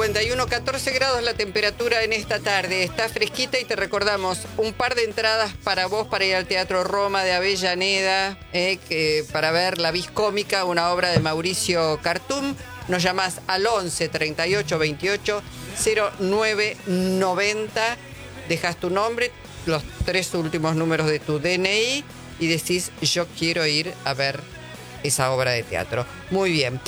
51, 14 grados la temperatura en esta tarde. Está fresquita y te recordamos un par de entradas para vos para ir al Teatro Roma de Avellaneda, para ver La Vis Cómica, una obra de Mauricio Cartum. Nos llamás al 11 38 28 09 90. Dejas tu nombre, los 3 últimos números de tu DNI y decís: yo quiero ir a ver esa obra de teatro. Muy bien.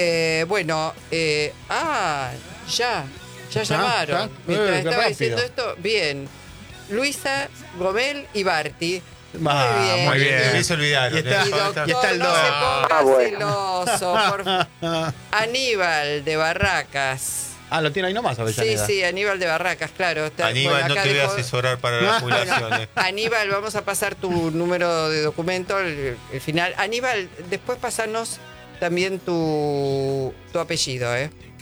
Ya llamaron. Mientras estaba diciendo esto, bien. Luisa, Gomel y Barty. Muy bien. Me hizo olvidar. Y está el no se ponga celoso. Aníbal de Barracas. Lo tiene ahí nomás, Avellaneda. Sí, Aníbal de Barracas, claro. Aníbal, no te voy a asesorar para las jubilaciones. Aníbal, vamos a pasar tu número de documento, el final. Aníbal, después pasanos también tu apellido,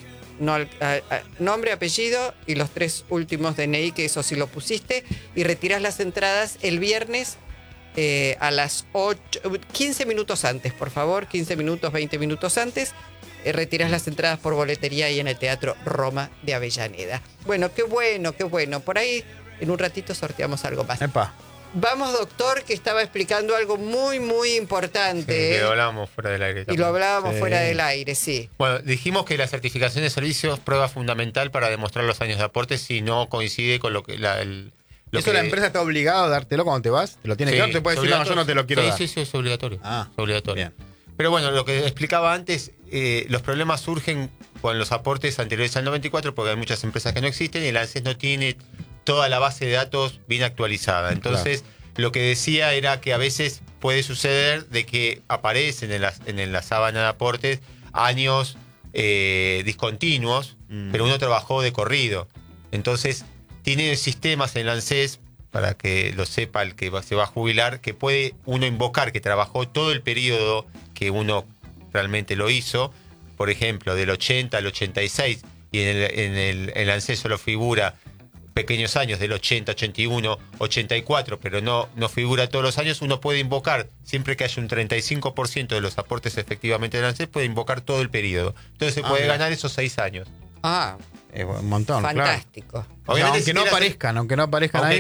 nombre, apellido y los 3 últimos DNI, que eso sí lo pusiste, y retirás las entradas el viernes a las 8, 15 minutos antes, por favor, 15 minutos, 20 minutos antes. Retirás las entradas por boletería y en el Teatro Roma de Avellaneda. Bueno, qué bueno. Por ahí en un ratito sorteamos algo más. Epa. Vamos, doctor, que estaba explicando algo muy, muy importante. Sí, que lo hablábamos fuera del aire también. Y lo hablábamos fuera del aire, sí. Bueno, dijimos que la certificación de servicios es prueba fundamental para demostrar los años de aporte si no coincide con lo que la empresa está obligada a dártelo cuando te vas. ¿Te lo tiene que dar? ¿Te puede decir, no, yo no te lo quiero dar? Sí, es obligatorio. Es obligatorio. Bien. Pero bueno, lo que explicaba antes, los problemas surgen con los aportes anteriores al 94 porque hay muchas empresas que no existen y el ANSES no tiene toda la base de datos bien actualizada. Entonces, Lo que decía era que a veces puede suceder de que aparecen en la sábana de aportes años discontinuos, pero uno trabajó de corrido. Entonces, tiene sistemas en el ANSES, para que lo sepa el que se va a jubilar, que puede uno invocar que trabajó todo el periodo que uno realmente lo hizo, por ejemplo, del 80 al 86, y en el ANSES solo figura pequeños años del 80, 81, 84, pero no figura todos los años. Uno puede invocar, siempre que haya un 35% de los aportes efectivamente del ANSES, puede invocar todo el periodo. Entonces se puede ganar esos 6 años. Un montón, fantástico. Claro. O sea, aunque no aparezcan ahí,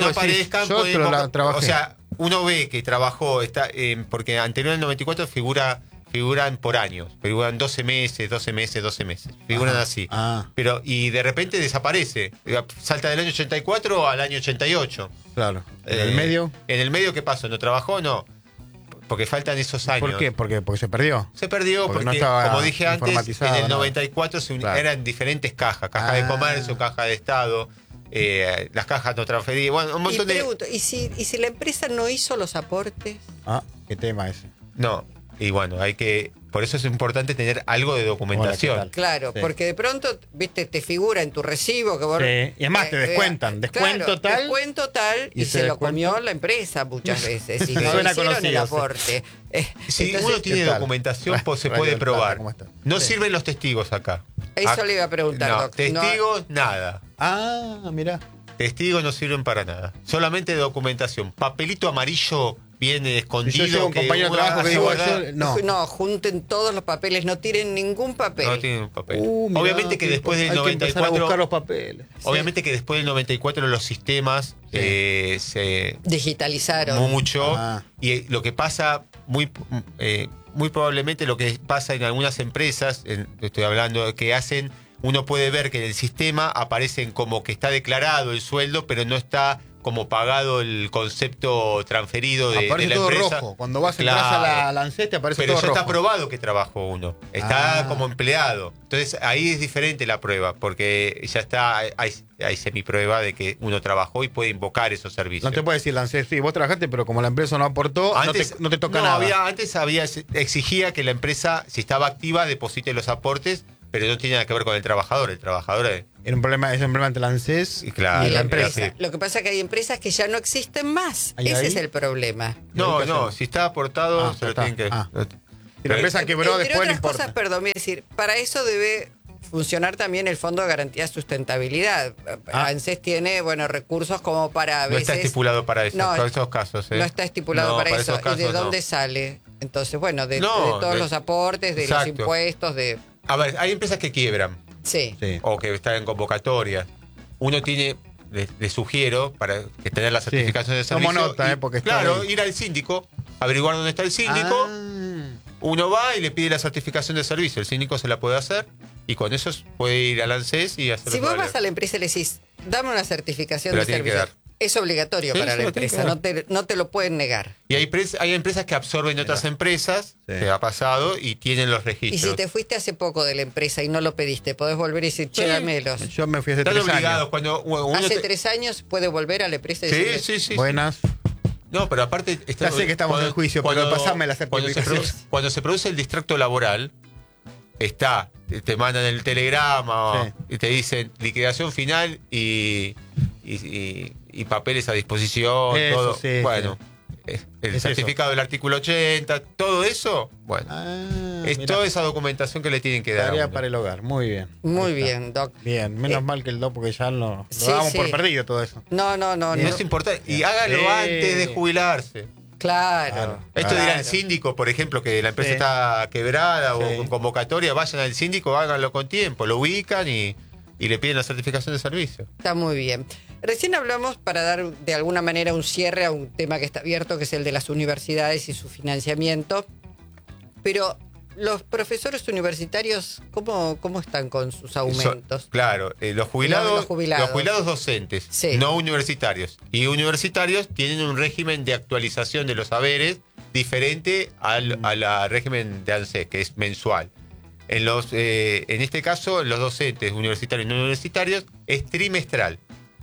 yo trabajé. O sea, uno ve que trabajó, porque anterior al 94 figuran por años, figuran 12 meses. Figuran así. Pero, y de repente desaparece. Salta del año 84 al año 88. Claro. ¿En el medio? ¿En el medio qué pasó? ¿No trabajó? No. Porque faltan esos años. ¿Por qué? Porque se perdió. Se perdió porque no estaba, como dije antes, en el 94 eran diferentes cajas. Caja de comercio, caja de Estado, las cajas no transferidas. Bueno, un montón pregunto, ¿y si la empresa no hizo los aportes? ¿Qué tema ese? No. Y bueno, por eso es importante tener algo de documentación. Claro, porque de pronto, viste, te figura en tu recibo que vos... Y además te descuentan, descuento tal, y se lo comió la empresa muchas veces. Y no hicieron el aporte. Si uno tiene documentación, se puede probar. No sirven los testigos acá. Eso le iba a preguntar, doctor. Testigos, nada. Mirá. Testigos no sirven para nada. Solamente documentación. Papelito amarillo viene escondido. Yo llevo un compañero de trabajo que digo, no, junten todos los papeles, no tiren ningún papel. No tienen papel. Obviamente que después del 94 a buscar los papeles. Obviamente que después del 94 los sistemas se digitalizaron mucho. Y lo que pasa muy probablemente lo que pasa en algunas empresas, estoy hablando que hacen, uno puede ver que en el sistema aparecen como que está declarado el sueldo, pero no está como pagado el concepto transferido de la todo empresa. Rojo. Cuando vas entras a la ANSES te aparece pero todo rojo. Pero ya está probado que trabajó uno. Está como empleado. Entonces ahí es diferente la prueba, porque ya está, hay semiprueba de que uno trabajó y puede invocar esos servicios. No te puede decir la ANSES, sí, vos trabajaste, pero como la empresa no aportó, antes, no te toca nada. Antes exigía que la empresa, si estaba activa, deposite los aportes, pero no tiene nada que ver con el trabajador. El trabajador es un problema entre la ANSES y la empresa. Sí. Lo que pasa es que hay empresas que ya no existen más. Ese es el problema. No, si está aportado, se lo tienen que... Si la empresa quebró, después otras no importa. Cosas, perdón, voy a decir, para eso debe funcionar también el Fondo de Garantía de Sustentabilidad. ANSES tiene, recursos como para a veces... No está estipulado para eso, para esos casos. No está estipulado para eso. Casos, ¿Y de dónde sale? Entonces, de todos los aportes, de los impuestos, de... A ver, hay empresas que quiebran. o que está en convocatoria. Uno tiene, le sugiero, para que tener la certificación de servicio. Tomo nota, porque claro, ir al síndico, averiguar dónde está el síndico. Uno va y le pide la certificación de servicio. El síndico se la puede hacer y con eso puede ir al ANSES y hacerlo. Si vos vas a la empresa y le decís, dame una certificación de servicio, es obligatorio para la empresa, no te lo pueden negar. Y hay empresas que absorben otras empresas, que ha pasado, y tienen los registros. Y si te fuiste hace poco de la empresa y no lo pediste, podés volver y decir, che, dámelos. Yo me fui hace 3 años. Hace 3 años puede volver a la empresa y decir, sí. Buenas. No, pero aparte... Ya sé que estamos en juicio, pero pasame la certificación. Cuando se produce el distracto laboral, te mandan el telegrama y te dicen liquidación final y papeles a disposición, todo. El certificado del artículo 80, todo eso, toda esa documentación que le tienen que dar. Tarea para el hogar, muy bien. Muy bien, Doc. Bien, menos mal que el Doc, porque ya lo damos por perdido todo eso. No es importante. Y hágalo antes de jubilarse. Claro. Esto dirá el síndico, por ejemplo, que la empresa está quebrada o con convocatoria, vayan al síndico, háganlo con tiempo, lo ubican y le piden la certificación de servicio. Está muy bien. Recién hablamos, para dar de alguna manera un cierre a un tema que está abierto, que es el de las universidades y su financiamiento. Pero los profesores universitarios, ¿cómo están con sus aumentos? Los jubilados docentes, no universitarios. Y universitarios tienen un régimen de actualización de los saberes diferente al régimen de ANSES, que es mensual. En este caso, los docentes universitarios y no universitarios es trimestral.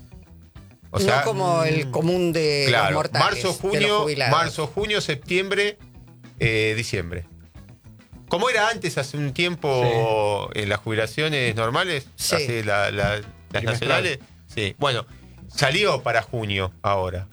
O sea, no como el común de los mortales. Marzo, junio, septiembre, diciembre. Como era antes, hace un tiempo, en las jubilaciones normales, las nacionales. Sí. Bueno, salió para junio ahora.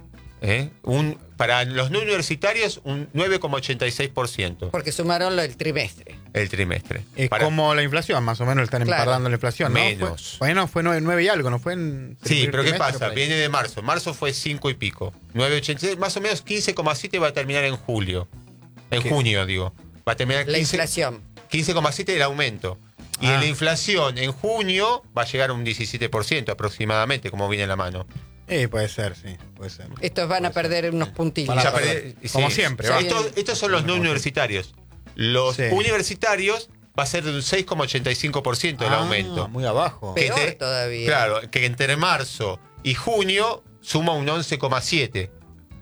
Para los no universitarios, un 9,86%. Porque sumaron el trimestre. El trimestre. Es como la inflación, más o menos están empardando la inflación, ¿no? Menos. Fue 9 y algo, ¿no fue en... Sí, pero ¿qué pasa? Viene de marzo. Marzo fue 5 y pico. 9,86, más o menos 15,7 va a terminar en julio. En junio, digo. Va a terminar la inflación. 15,7 el aumento. Y en la inflación, en junio, va a llegar a un 17% aproximadamente, como viene en la mano. Puede ser, sí, puede ser. Estos van a perder unos puntillos. Como siempre. Estos son los no universitarios. Los universitarios va a ser de un 6,85% el aumento. Muy abajo. Peor todavía. Claro, que entre marzo y junio suma un 11,7%.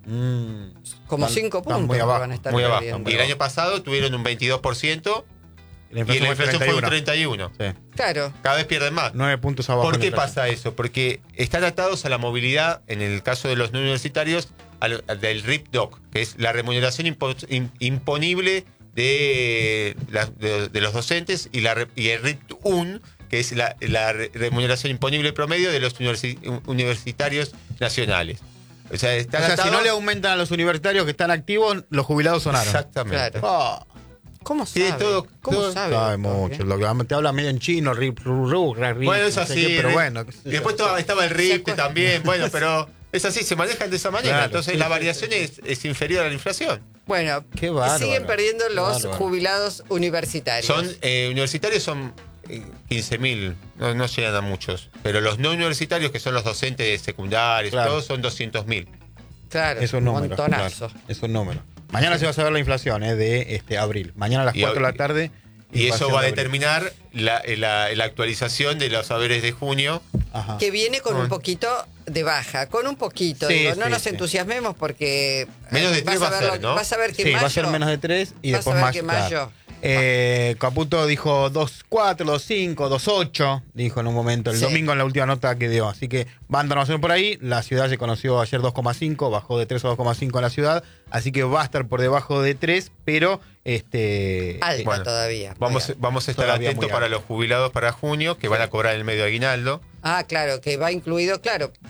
Como 5 puntos muy abajo, van a estar muy abajo. perdiendo. Y el año pasado tuvieron un 22%. Y la inflación fue un 31%. Sí. Claro. Cada vez pierden más. 9 puntos abajo. ¿Por qué pasa eso? Porque están atados a la movilidad, en el caso de los no universitarios, del RIP-DOC, que es la remuneración imponible de los docentes, y el RIP-UN, que es la remuneración imponible promedio de los universitarios nacionales. O sea, si no le aumentan a los universitarios que están activos, los jubilados sonaron. Exactamente. Claro. ¿Cómo sabe? ¿Cómo sabe? Sabe mucho. Lo que te habla medio en chino, RIP, bueno, es así. Pero bueno. Y después estaba el RIP también. Bueno, pero es así, se manejan de esa manera. Claro, entonces la variación es inferior a la inflación. Bueno, qué bárbaro, siguen perdiendo los jubilados universitarios. Universitarios son 15.000, no llegan a muchos. Pero los no universitarios, que son los docentes secundarios, todos son 200.000. Claro, es un número. Montonazo. Claro, es un número. Mañana se va a saber la inflación de abril. Mañana a las 4 de la tarde. Y eso va a determinar la actualización de los saberes de junio. Ajá. Que viene con un poquito de baja. Con un poquito. No nos entusiasmemos porque... Menos de 3 va a ser, ¿no? Vas a ver que mayo... va a ser menos de 3 y después más. Mayo... Caputo dijo 2.4, 2.5, 2.8, dijo en un momento, el domingo en la última nota que dio. Así que van dando por ahí. La ciudad se conoció ayer 2.5, bajó de 3 a 2.5 en la ciudad. Así que va a estar por debajo de 3, pero alta todavía. Vamos a estar atentos para los jubilados para junio, que van a cobrar el medio aguinaldo. Claro, que va incluido,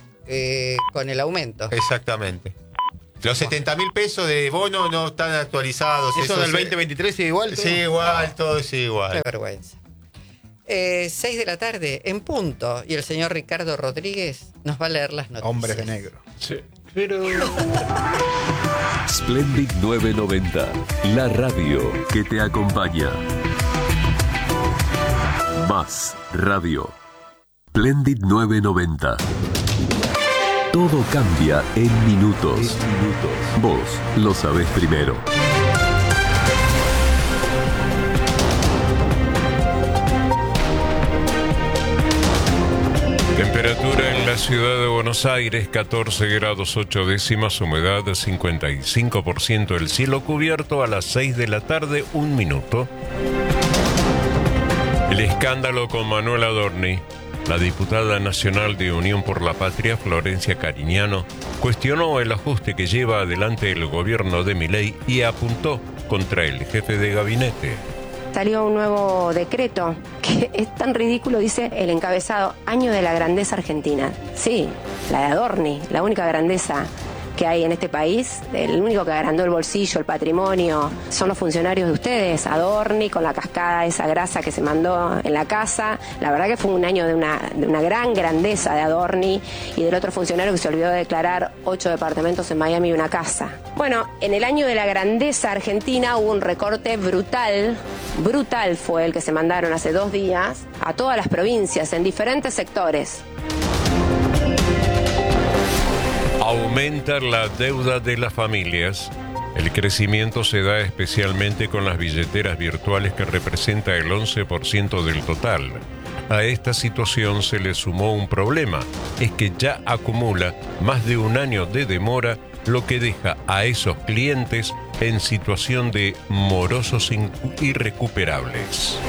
con el aumento. Exactamente. Los 70.000 pesos de bono no están actualizados. ¿Eso del 2023 sigue igual? Sí, igual, todo sigue igual. Qué vergüenza. 6 de la tarde, en punto. Y el señor Ricardo Rodríguez nos va a leer las noticias. Hombres de negro. Sí. Pero... Splendid 990, la radio que te acompaña. Más radio. Splendid 990. Todo cambia en minutos. Vos lo sabés primero. Temperatura en la ciudad de Buenos Aires, 14 grados 8 décimas, humedad 55%, el cielo cubierto a las 6 de la tarde, 1 minuto. El escándalo con Manuel Adorni. La diputada nacional de Unión por la Patria, Florencia Cariñano, cuestionó el ajuste que lleva adelante el gobierno de Milei y apuntó contra el jefe de gabinete. Salió un nuevo decreto que es tan ridículo, dice el encabezado, Año de la Grandeza Argentina. Sí, la de Adorni, la única grandeza que hay en este país, el único que agrandó el bolsillo, el patrimonio, son los funcionarios de ustedes, Adorni, con la cascada, esa grasa que se mandó en la casa. La verdad que fue un año de una gran grandeza de Adorni y del otro funcionario que se olvidó de declarar 8 departamentos en Miami y una casa. Bueno, en el Año de la Grandeza Argentina hubo un recorte brutal fue el que se mandaron hace 2 días a todas las provincias, en diferentes sectores. Aumenta la deuda de las familias. El crecimiento se da especialmente con las billeteras virtuales que representa el 11% del total. A esta situación se le sumó un problema, es que ya acumula más de 1 año de demora, lo que deja a esos clientes en situación de morosos irrecuperables.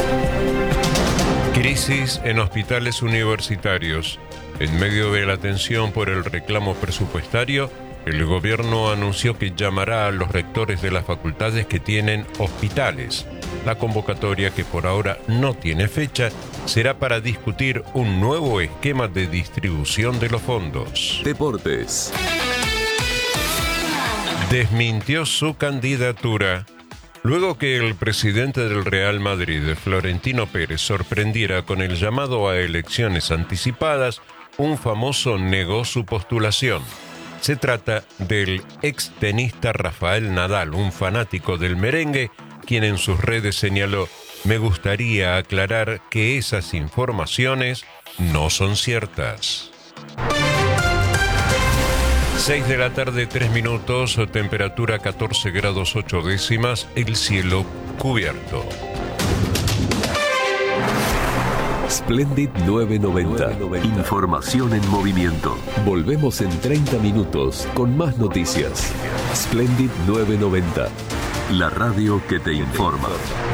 Crisis en hospitales universitarios. En medio de la tensión por el reclamo presupuestario, el gobierno anunció que llamará a los rectores de las facultades que tienen hospitales. La convocatoria, que por ahora no tiene fecha, será para discutir un nuevo esquema de distribución de los fondos. Deportes. Desmintió su candidatura. Luego que el presidente del Real Madrid, Florentino Pérez, sorprendiera con el llamado a elecciones anticipadas, un famoso negó su postulación. Se trata del extenista Rafael Nadal, un fanático del merengue, quien en sus redes señaló: me gustaría aclarar que esas informaciones no son ciertas. 6 de la tarde, 3 minutos, temperatura 14 grados 8 décimas, el cielo cubierto. Splendid 990. Información en movimiento. Volvemos en 30 minutos con más noticias. Splendid 990. La radio que te informa.